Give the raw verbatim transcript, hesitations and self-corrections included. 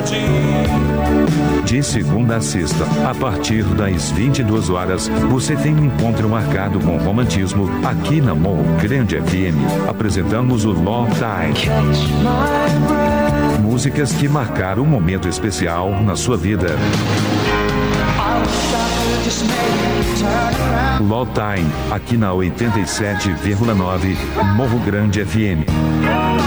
De segunda a sexta, a partir das vinte e duas horas, você tem um encontro marcado com romantismo aqui na Morro Grande F M. Apresentamos o Love Time. Músicas que marcaram um momento especial na sua vida. Love Time, aqui na oitenta e sete vírgula nove, Morro Grande F M.